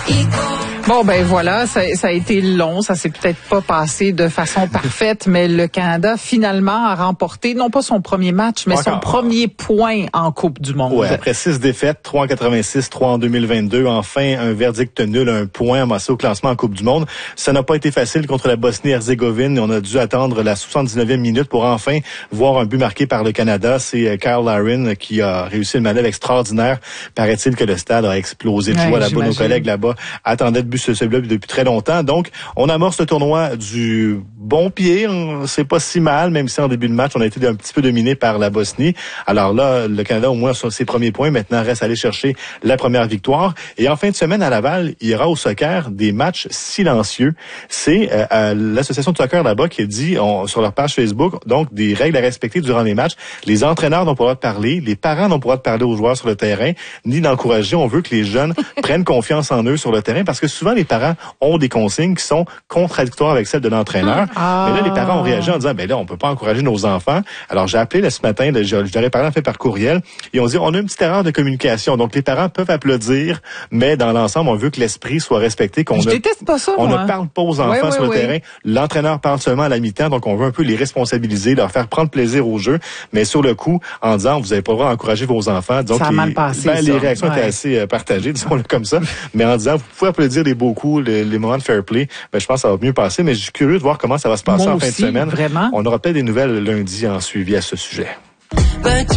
Bon, ben voilà, ça a été long, ça s'est peut-être pas passé de façon parfaite, mais le Canada finalement a remporté, non pas son premier match, mais son premier point en Coupe du Monde. Ouais, après 6 défaites, 3 en 86, 3 en 2022, enfin un verdict nul, un point amassé au classement en Coupe du Monde. Ça n'a pas été facile contre la Bosnie-Herzégovine. On a dû attendre la 79e minute pour enfin voir un but marqué par le Canada. C'est Kyle Larin qui a réussi une manœuvre extraordinaire. Paraît-il que le stade a explosé de joie là-bas. Nos collègues là-bas attendaient ce but depuis très longtemps. Donc, on amorce le tournoi du bon pied. C'est pas si mal, même si en début de match, on a été un petit peu dominé par la Bosnie. Alors là, le Canada, au moins, sur ses premiers points. Maintenant, reste à aller chercher la première victoire. Et en fin de semaine, à Laval, il y aura au soccer des matchs silencieux. C'est l'association de soccer là-bas qui a dit sur leur page Facebook, donc, des règles à respecter durant les matchs. Les entraîneurs n'ont pas le droit de parler. Les parents n'ont pas le droit de parler aux joueurs sur le terrain, ni d'encourager. On veut que les jeunes prennent confiance en eux sur le terrain parce que souvent, les parents ont des consignes qui sont contradictoires avec celles de l'entraîneur. Mais là, les parents ont réagi en disant, ben là, on peut pas encourager nos enfants. Alors, j'ai appelé là, ce matin, je leur ai parlé en fait par courriel, et on dit, on a une petite erreur de communication. Donc, les parents peuvent applaudir, mais dans l'ensemble, on veut que l'esprit soit respecté, Je déteste pas ça, on moi. ne parle pas aux enfants sur le terrain. L'entraîneur parle seulement à la mi-temps, donc on veut un peu les responsabiliser, leur faire prendre plaisir au jeu, mais sur le coup, en disant, vous n'avez pas le droit d'encourager vos enfants. Donc, ça a mal passé, les réactions étaient assez partagées, disons-le comme ça, mais en disant, vous pouvez applaudir les beaux coups, les moments de fair play, ben, je pense que ça va mieux passer, mais je suis curieux de voir comment ça va se passer en fin de semaine. Vraiment. On aura peut-être des nouvelles lundi en suivi à ce sujet.